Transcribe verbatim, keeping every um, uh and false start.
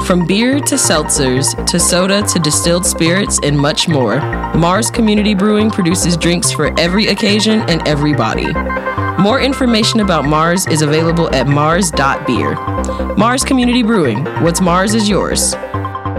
From beer to seltzers, to soda to distilled spirits, and much more, Mars Community Brewing produces drinks for every occasion and every body. More information about Mars is available at mars dot beer. Mars Community Brewing. What's Mars is yours.